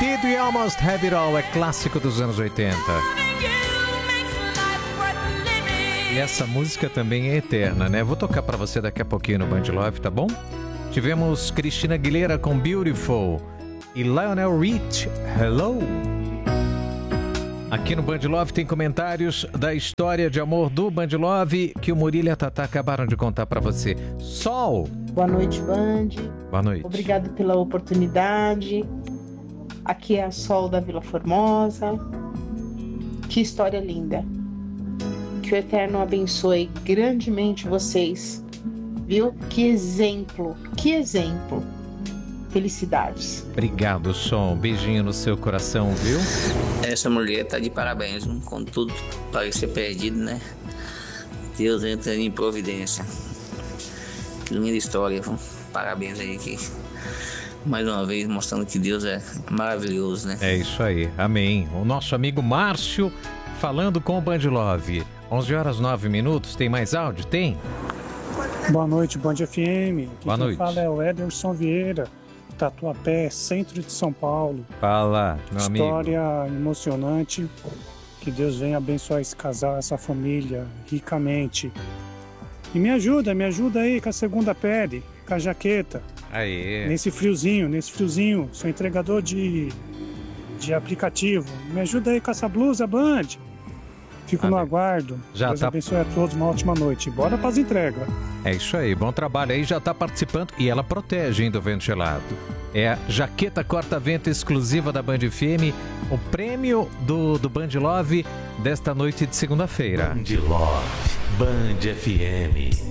Did We Almost Have It All é clássico dos anos 80. E essa música também é eterna, né? Vou tocar pra você daqui a pouquinho no Band Love, tá bom? Tivemos Christina Aguilera com Beautiful e Lionel Rich, Hello. Aqui no Band Love tem comentários da história de amor do Band Love que o Murilo e a Tatá acabaram de contar pra você. Sol! Boa noite, Band. Boa noite. Obrigado pela oportunidade. Aqui é a Sol da Vila Formosa. Que história linda. Que o Eterno abençoe grandemente vocês. Viu? Que exemplo. Que exemplo. Felicidades. Obrigado, Sol. Um beijinho no seu coração, viu? Essa mulher tá de parabéns, com tudo parecer perdido, né? Deus entra em providência. Que linda história, viu? Parabéns aí, que mais uma vez mostrando que Deus é maravilhoso, né? É isso aí, amém. O nosso amigo Márcio falando com o Band Love. 11h09, tem mais áudio? Tem? Boa noite, Band FM. Boa noite. Quem fala é o Ederson Vieira, Tatuapé, centro de São Paulo. Fala, meu amigo. História emocionante. Que Deus venha abençoar esse casal, essa família, ricamente. E me ajuda aí com a segunda pele, com a jaqueta. Aê. Nesse friozinho, sou entregador de aplicativo. Me ajuda aí com essa blusa, Band. Fico no aguardo. Já Deus tá... abençoe a todos, uma ótima noite. Bora pras entregas. É isso aí, bom trabalho aí, já tá participando e ela protege, hein, do vento gelado. É a jaqueta corta-vento exclusiva da Band FM, o prêmio do Band Love desta noite de segunda-feira. Band Love, Band FM.